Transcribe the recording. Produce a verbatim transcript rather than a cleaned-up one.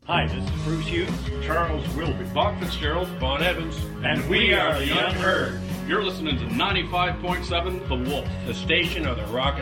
Hi, this is Bruce Hughes, Charles Wilby, Bob Fitzgerald, Vaughn Evans, and we are the Unheard. You're listening to ninety-five point seven The Wolf, the station of the rock